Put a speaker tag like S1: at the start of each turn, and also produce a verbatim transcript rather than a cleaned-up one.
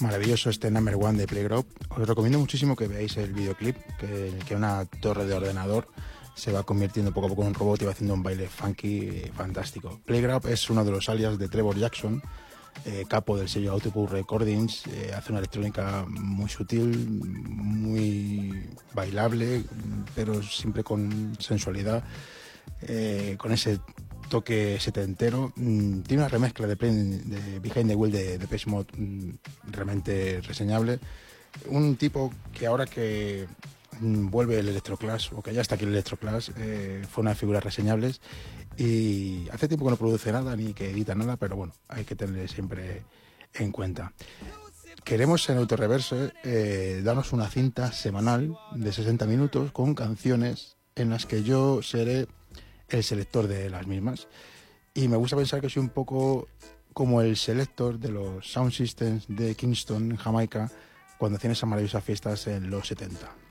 S1: Maravilloso este Number One de Playground. Os recomiendo muchísimo que veáis el videoclip, que, en el que una torre de ordenador se va convirtiendo poco a poco en un robot y va haciendo un baile funky fantástico. Playground es uno de los alias de Trevor Jackson, eh, capo del sello Autopus Recordings. Eh, hace una electrónica muy sutil, muy bailable, pero siempre con sensualidad, eh, con ese toque setentero. Mm, tiene una remezcla de, de Behind the Wheel de Depeche Mode mm, realmente reseñable. Un tipo que ahora que mm, vuelve el Electroclash, o que ya está aquí el Electroclash, eh, fue una de las figuras reseñables, y hace tiempo que no produce nada ni que edita nada, pero bueno, hay que tenerle siempre en cuenta. Queremos en Autoreverse eh, darnos una cinta semanal de sesenta minutos con canciones en las que yo seré el selector de las mismas, y me gusta pensar que soy un poco como el selector de los Sound Systems de Kingston, en Jamaica, cuando hacían esas maravillosas fiestas en los setenta.